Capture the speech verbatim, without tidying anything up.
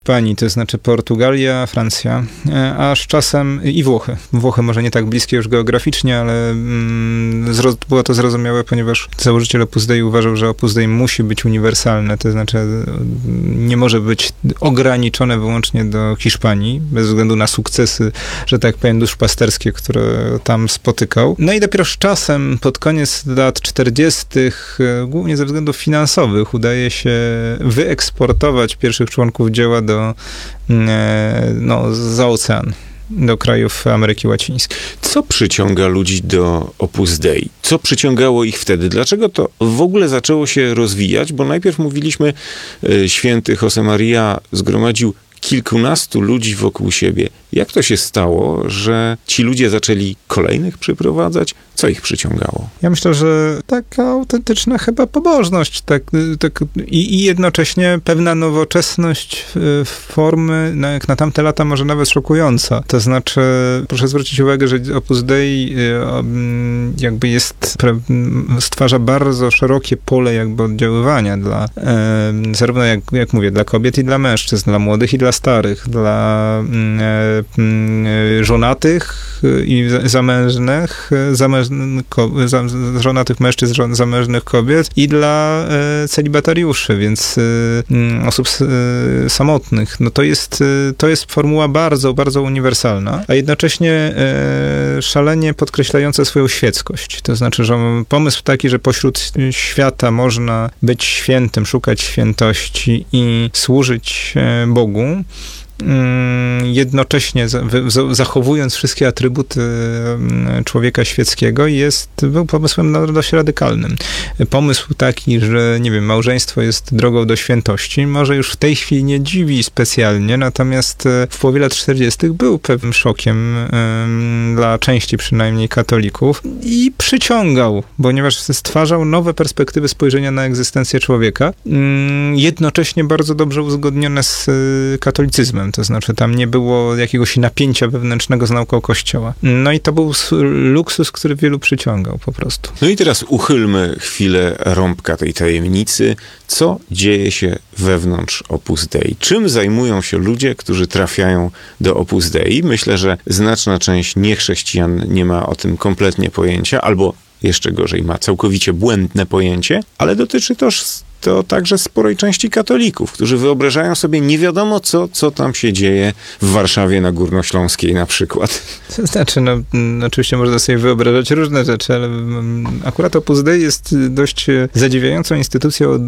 Pani, to znaczy Portugalia, Francja, aż czasem i Włochy. Włochy może nie tak bliskie już geograficznie, ale mm, zroz, było to zrozumiałe, ponieważ założyciel Opus Dei uważał, że Opus Dei musi być uniwersalne, to znaczy nie może być ograniczone wyłącznie do Hiszpanii, bez względu na sukcesy, że tak powiem, duszpasterskie, które tam spotykał. No i dopiero z czasem, pod koniec lat czterdziestych, głównie ze względów finansowych, udaje się wyeksportować pierwszych członków dzieła do do, no, za ocean, do krajów Ameryki Łacińskiej. Co przyciąga ludzi do Opus Dei? Co przyciągało ich wtedy? Dlaczego to w ogóle zaczęło się rozwijać? Bo najpierw mówiliśmy, święty Josemaria zgromadził kilkunastu ludzi wokół siebie. Jak to się stało, że ci ludzie zaczęli kolejnych przyprowadzać? Co ich przyciągało? Ja myślę, że taka autentyczna chyba pobożność tak, tak, i, i jednocześnie pewna nowoczesność formy, no jak na tamte lata może nawet szokująca. To znaczy, proszę zwrócić uwagę, że Opus Dei jakby jest, stwarza bardzo szerokie pole jakby oddziaływania dla, zarówno jak, jak mówię, dla kobiet i dla mężczyzn, dla młodych i dla starych, dla żonatych i zamężnych, zamężnych żonatych mężczyzn, zamężnych kobiet i dla celibatariuszy, więc osób samotnych. No to jest, to jest formuła bardzo, bardzo uniwersalna, a jednocześnie szalenie podkreślająca swoją świeckość. To znaczy, że pomysł taki, że pośród świata można być świętym, szukać świętości i służyć Bogu, jednocześnie zachowując wszystkie atrybuty człowieka świeckiego, jest, był pomysłem dość radykalnym. Pomysł taki, że nie wiem, małżeństwo jest drogą do świętości, może już w tej chwili nie dziwi specjalnie, natomiast w połowie lat czterdziestych był pewnym szokiem dla części przynajmniej katolików i przyciągał, ponieważ stwarzał nowe perspektywy spojrzenia na egzystencję człowieka, jednocześnie bardzo dobrze uzgodnione z katolicyzmem. To znaczy, tam nie było jakiegoś napięcia wewnętrznego z nauką Kościoła. No i to był luksus, który wielu przyciągał po prostu. No i teraz uchylmy chwilę rąbka tej tajemnicy. Co dzieje się wewnątrz Opus Dei? Czym zajmują się ludzie, którzy trafiają do Opus Dei? Myślę, że znaczna część niechrześcijan nie ma o tym kompletnie pojęcia, albo jeszcze gorzej, ma całkowicie błędne pojęcie, ale dotyczy też to także sporej części katolików, którzy wyobrażają sobie nie wiadomo co, co tam się dzieje w Warszawie na Górnośląskiej na przykład. To znaczy, no, oczywiście można sobie wyobrażać różne rzeczy, ale akurat Opus Dei jest dość zadziwiającą instytucją od